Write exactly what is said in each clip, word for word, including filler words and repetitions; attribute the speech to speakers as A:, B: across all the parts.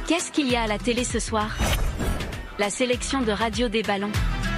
A: Qu'est-ce qu'il y a à la télé ce soir? La sélection de Radio des Ballons.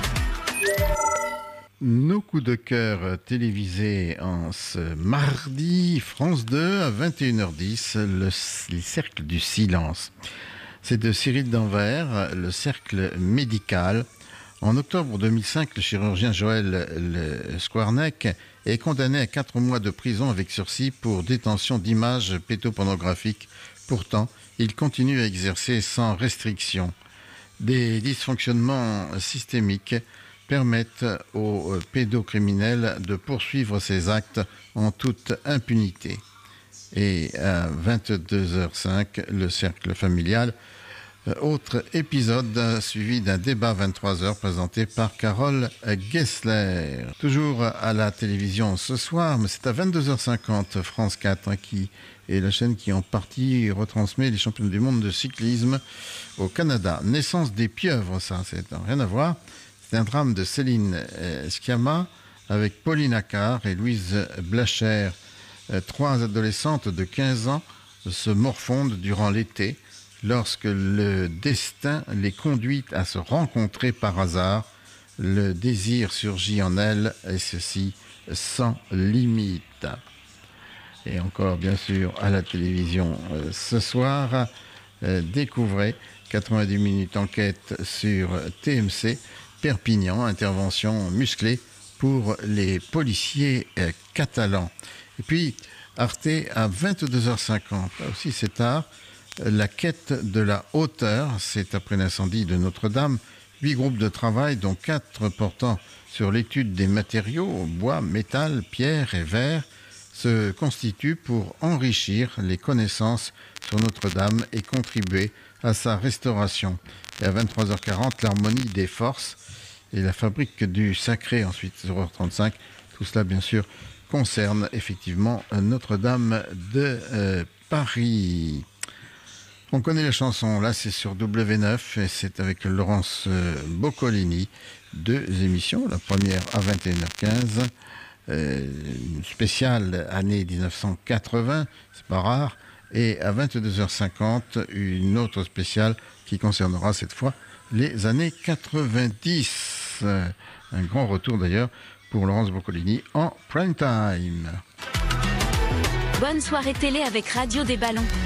B: Nos coups de cœur télévisés en ce mardi, France deux à vingt et une heures dix, le, les cercles du silence. C'est de Cyril Danvers, le cercle médical. En octobre deux mille cinq, le chirurgien Joël Le Skwarnek est condamné à quatre mois de prison avec sursis pour détention d'images pédopornographiques. Pourtant, il continue à exercer sans restriction. Des dysfonctionnements systémiques permettent aux pédocriminels de poursuivre ces actes en toute impunité. Et à vingt-deux heures cinq, le cercle familial. Autre épisode suivi d'un débat à vingt-trois heures présenté par Carole Gessler. Toujours à la télévision ce soir, mais c'est à vingt-deux heures cinquante, France quatre, hein, qui est la chaîne qui en partie retransmet les championnats du monde de cyclisme au Canada. Naissance des pieuvres, ça, c'est rien à voir. C'est un drame de Céline Sciamma avec Pauline Accard et Louise Blacher. Trois adolescentes de quinze ans se morfondent durant l'été lorsque le destin les conduit à se rencontrer par hasard. Le désir surgit en elles, et ceci sans limite. Et encore, bien sûr, à la télévision euh, ce soir, euh, découvrez quatre-vingt-dix minutes enquête sur T M C, Perpignan, intervention musclée pour les policiers euh, catalans. Et puis, Arte à vingt-deux heures cinquante, là aussi c'est tard, la quête de la hauteur, c'est après l'incendie de Notre-Dame, huit groupes de travail, dont quatre portant sur l'étude des matériaux, bois, métal, pierre et verre, se constituent pour enrichir les connaissances sur Notre-Dame et contribuer à sa restauration. Et à vingt-trois heures quarante, l'harmonie des forces et la fabrique du sacré, ensuite zéro heure trente-cinq, tout cela bien sûr concerne effectivement Notre-Dame de euh, Paris. On connaît la chanson, là c'est sur W neuf et c'est avec Laurence Boccolini. Deux émissions, la première à vingt et une heures quinze, euh, une spéciale année dix-neuf cent quatre-vingts, c'est pas rare, et à vingt-deux heures cinquante, une autre spéciale qui concernera cette fois les années quatre-vingt-dix. Un grand retour d'ailleurs pour Laurence Boccolini en prime time.
A: Bonne soirée télé avec Radio des Ballons.